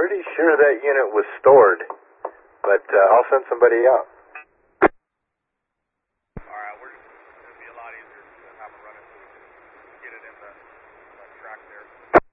pretty sure that unit was stored, but I'll send somebody out. Alright, it'll be a lot easier to have a run in so we can get it in the track there.